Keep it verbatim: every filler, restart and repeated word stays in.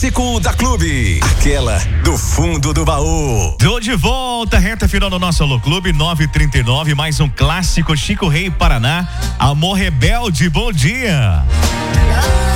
Clássico da Clube, aquela do fundo do baú. Tô de volta, reta final do nosso Alô Clube, nove e trinta e nove, mais um clássico, Chico Rei Paraná, Amor Rebelde, bom dia.